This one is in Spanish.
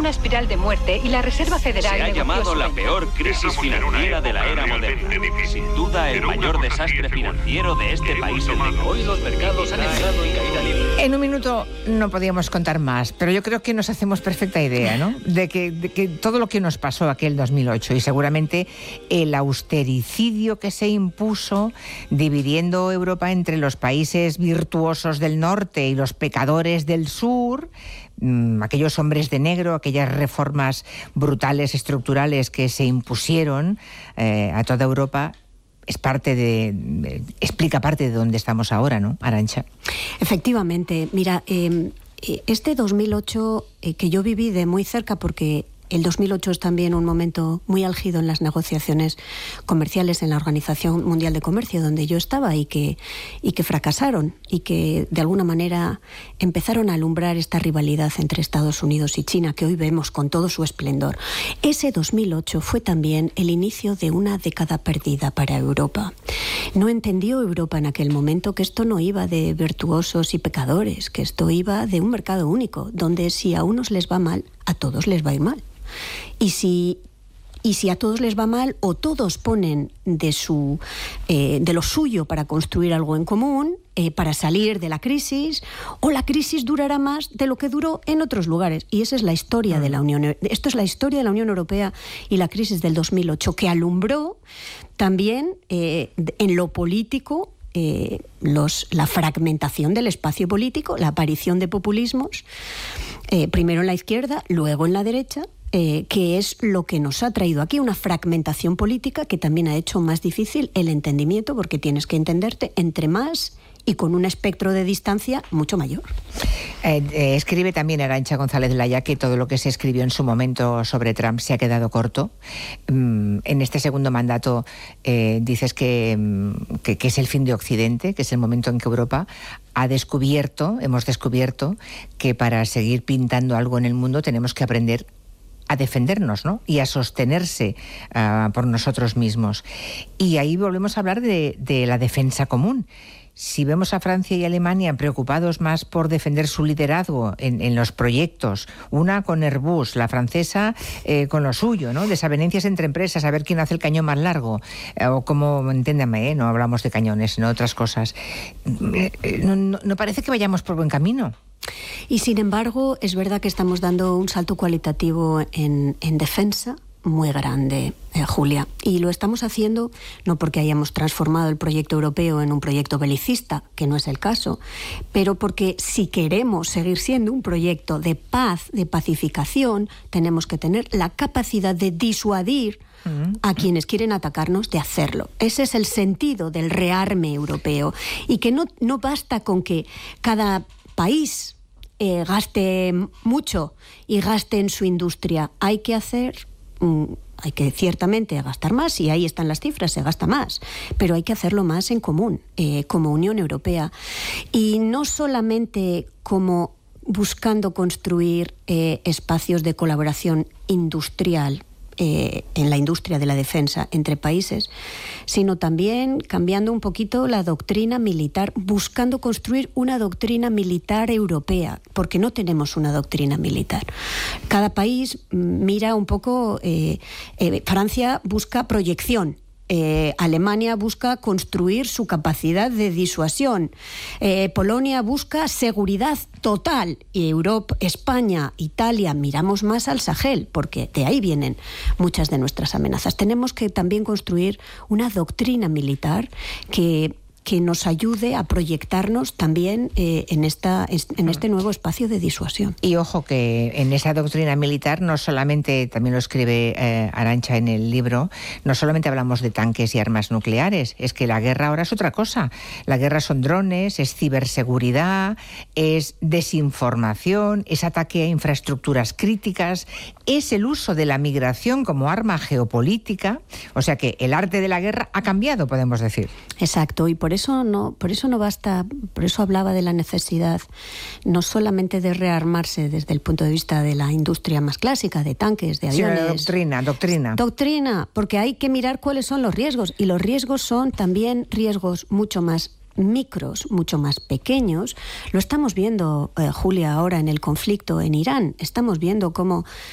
una espiral de muerte y la Reserva Federal se ha negoció llamado su la venta. peor crisis financiera de la era moderna. Sin duda, el mayor desastre financiero de este país. Hoy los mercados han entrado en caída libre. En un minuto no podíamos contar más, pero yo creo que nos hacemos perfecta idea, ¿no? De que todo lo que nos pasó aquel 2008 y seguramente el austericidio que se impuso dividiendo Europa entre los países virtuosos del norte y los pecadores del sur, aquellos hombres de negro, aquellas reformas brutales, estructurales que se impusieron a toda Europa, explica parte de dónde estamos ahora, ¿no, Arantxa? Efectivamente. Mira, este 2008 que yo viví de muy cerca, porque el 2008 es también un momento muy álgido en las negociaciones comerciales en la Organización Mundial de Comercio, donde yo estaba y que fracasaron y que de alguna manera empezaron a alumbrar esta rivalidad entre Estados Unidos y China que hoy vemos con todo su esplendor. Ese 2008 fue también el inicio de una década perdida para Europa. No entendió Europa en aquel momento que esto no iba de virtuosos y pecadores, que esto iba de un mercado único, donde si a unos les va mal, a todos les va a ir mal. Y si a todos les va mal, o todos ponen de lo suyo para construir algo en común, para salir de la crisis, o la crisis durará más de lo que duró en otros lugares. Y esa es la historia de la Unión. Esto es la historia de la Unión Europea y la crisis del 2008, que alumbró también en lo político la fragmentación del espacio político, la aparición de populismos, primero en la izquierda, luego en la derecha, que es lo que nos ha traído aquí, una fragmentación política que también ha hecho más difícil el entendimiento, porque tienes que entenderte entre más y con un espectro de distancia mucho mayor. Escribe también Arantxa González Laya que todo lo que se escribió en su momento sobre Trump se ha quedado corto. En este segundo mandato dices que es el fin de Occidente, que es el momento en que Europa hemos descubierto que para seguir pintando algo en el mundo tenemos que aprender a defendernos, ¿no? Y a sostenerse por nosotros mismos. Y ahí volvemos a hablar de la defensa común. Si vemos a Francia y Alemania preocupados más por defender su liderazgo en los proyectos, una con Airbus, la francesa con lo suyo, ¿no? Desavenencias entre empresas, a ver quién hace el cañón más largo, o como, entiéndame, no hablamos de cañones, sino de otras cosas. No parece que vayamos por buen camino. Y sin embargo, es verdad que estamos dando un salto cualitativo en defensa muy grande, Julia. Y lo estamos haciendo no porque hayamos transformado el proyecto europeo en un proyecto belicista, que no es el caso, pero porque si queremos seguir siendo un proyecto de paz, de pacificación, tenemos que tener la capacidad de disuadir a quienes quieren atacarnos, de hacerlo. Ese es el sentido del rearme europeo. Y que no basta con que cada país gaste mucho y gaste en su industria. Hay que ciertamente gastar más, y ahí están las cifras, se gasta más, pero hay que hacerlo más en común, como Unión Europea. Y no solamente como buscando construir espacios de colaboración industrial, en la industria de la defensa entre países, sino también cambiando un poquito la doctrina militar, buscando construir una doctrina militar europea, porque no tenemos una doctrina militar. Cada país mira un poco, Francia busca proyección, Alemania busca construir su capacidad de disuasión, Polonia busca seguridad total, y Europa, España, Italia, miramos más al Sahel, porque de ahí vienen muchas de nuestras amenazas. Tenemos que también construir una doctrina militar que nos ayude a proyectarnos también en este nuevo espacio de disuasión. Y ojo que en esa doctrina militar no solamente, también lo escribe Arantxa en el libro, no solamente hablamos de tanques y armas nucleares, es que la guerra ahora es otra cosa. La guerra son drones, es ciberseguridad, es desinformación, es ataque a infraestructuras críticas, es el uso de la migración como arma geopolítica. O sea que el arte de la guerra ha cambiado, podemos decir. Exacto, y por eso no basta, por eso hablaba de la necesidad no solamente de rearmarse desde el punto de vista de la industria más clásica, de tanques, de aviones. Sí, doctrina, porque hay que mirar cuáles son los riesgos, y los riesgos son también riesgos mucho más micros, mucho más pequeños. Lo estamos viendo, Julia, ahora en el conflicto en Irán. Estamos viendo cómo